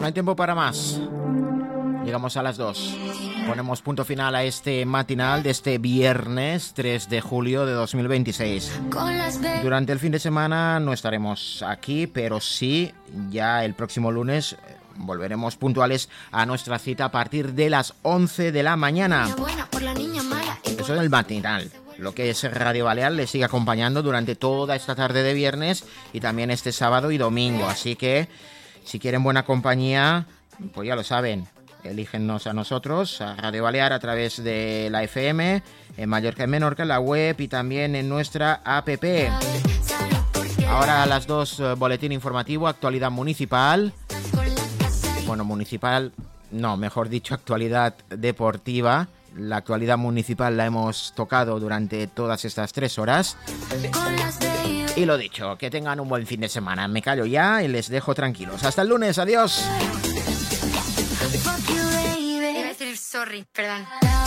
No hay tiempo para más. Llegamos a las 2. Ponemos punto final a este matinal de este viernes 3 de julio de 2026. Durante el fin de semana no estaremos aquí, pero sí, ya el próximo lunes volveremos puntuales a nuestra cita a partir de las 11 de la mañana. Eso es el matinal. Lo que es Radio Balear les sigue acompañando durante toda esta tarde de viernes y también este sábado y domingo. Así que, si quieren buena compañía, pues ya lo saben. Elígennos a nosotros, a Radio Balear, a través de la FM, en Mallorca y Menorca, en la web y también en nuestra app. Ahora a las 2, boletín informativo, actualidad municipal. Bueno, municipal, no, mejor dicho, actualidad deportiva. La actualidad municipal la hemos tocado durante todas estas 3 horas. Y lo dicho, que tengan un buen fin de semana. Me callo ya y les dejo tranquilos. Hasta el lunes, adiós. Sorry, perdón.